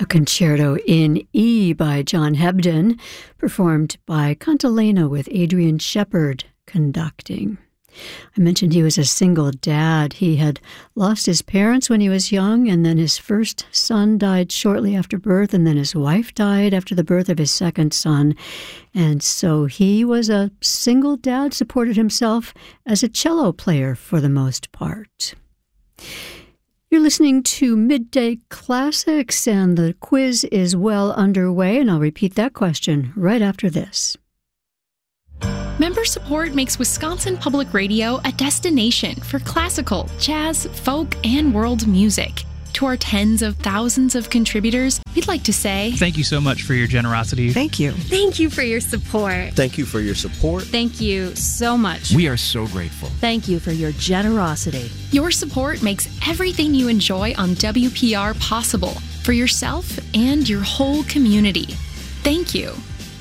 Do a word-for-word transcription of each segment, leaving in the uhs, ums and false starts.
a concerto in E by John Hebden, performed by Cantilena with Adrian Shepard conducting. I mentioned he was a single dad. He had lost his parents when he was young, and then his first son died shortly after birth, and then his wife died after the birth of his second son. And so he was a single dad, supported himself as a cello player for the most part. You're listening to Midday Classics, and the quiz is well underway, and I'll repeat that question right after this. Member support makes Wisconsin Public Radio a destination for classical, jazz, folk, and world music. To our tens of thousands of contributors, we'd like to say thank you so much for your generosity. Thank you. Thank you for your support. Thank you for your support. Thank you so much. We are so grateful. Thank you for your generosity. Your support makes everything you enjoy on W P R possible for yourself and your whole community. Thank you.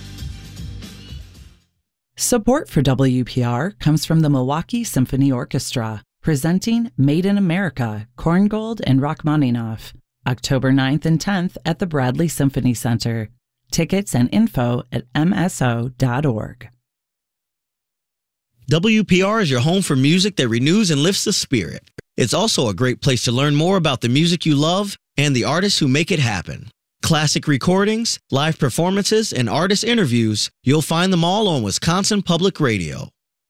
Support for W P R comes from the Milwaukee Symphony Orchestra, presenting Made in America, Korngold and Rachmaninoff, October ninth and tenth at the Bradley Symphony Center. Tickets and info at m s o dot org. W P R is your home for music that renews and lifts the spirit. It's also a great place to learn more about the music you love and the artists who make it happen. Classic recordings, live performances, and artist interviews, you'll find them all on Wisconsin Public Radio.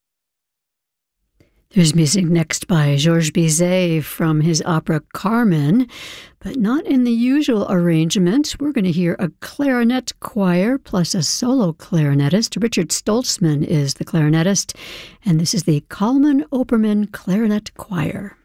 There's music next by Georges Bizet from his opera Carmen, but not in the usual arrangement. We're going to hear a clarinet choir plus a solo clarinetist. Richard Stoltzman is the clarinetist, and this is the Kallman Opperman Clarinet Choir.